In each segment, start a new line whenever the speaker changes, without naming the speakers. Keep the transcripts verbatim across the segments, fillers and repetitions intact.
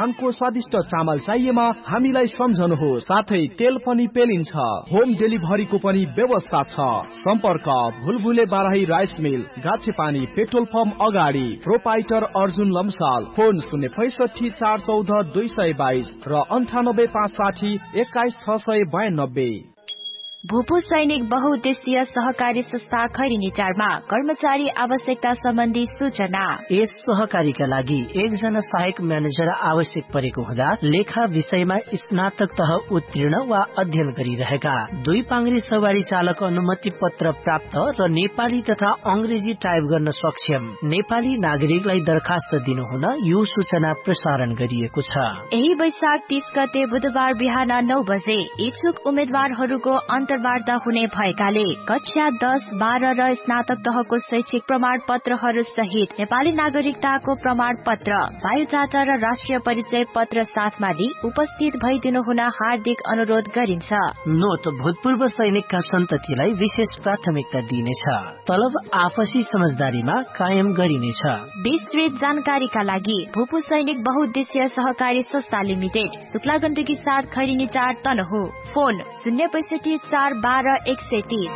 धानको स्वादिष्ट चामल चाहिएमा हामीलाई सम्झनुहोस्। साथै तेल पनि पेलिन्छ। होम डेलिभरीको पनि व्यवस्था छ। सम्पर्क भुलभुले Barahi rice mill, गाछेपानी petrol pump अगाडि, प्रोपाइटर अर्जुन लम्साल। फोन शून्य पैसठी चार चौध दुई सय बाइस र अन्ठानब्बे पाँच साठी एक्काइस छ सय बयानब्बे।
भूपू सैनिक बहुउद्देश्यीय सहकारी संस्था खैरिनी चारमा कर्मचारी आवश्यकता सम्बन्धी सूचना।
यस सहकारीका लागि एकजना सहायक म्यानेजर आवश्यक परेको हुँदा लेखा विषयमा स्नातक तह उत्तीर्ण वा अध्ययन गरिरहेका, दुई पाङ्ग्री सवारी चालक अनुमति पत्र प्राप्त र नेपाली तथा अंग्रेजी टाइप गर्न सक्षम नेपाली नागरिकलाई दरखास्त दिनुहुन यो सूचना प्रसारण गरिएको छ।
यही वैशाख तीस गते बुधबार बिहान नौ बजे इच्छुक उम्मेद्वारहरूको अन्तर्वार्ता हुने भएकाले कक्षा दस बाह्र र स्नातक तहको शैक्षिक प्रमाण पत्रहरू सहित नेपाली नागरिकताको प्रमाण पत्र, बायोडाटा र राष्ट्रिय परिचय पत्र साथमा लिई उपस्थित भइदिनु हुन हार्दिक अनुरोध गरिन्छ।
नोट: भूतपूर्व सैनिकका सन्ततिलाई विशेष प्राथमिकता दिइनेछ। तलब आपसी समझदारीमा कायम गरिनेछ।
विस्तृत जानकारीका लागि भूपू सैनिक बहुउद्देश्यीय सहकारी संस्था लिमिटेड, शुक्ला गण्डकी साथ खैरिनी चार तनहु। फोन शून्य पैसठी चार बाह्र एक सय तीस।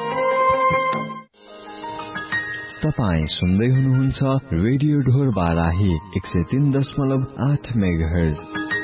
तपाईँ सुन्दै हुनुहुन्छ रेडियो ढोर बाराही एक सय तीन दशमलव आठ मेगाहर्ज।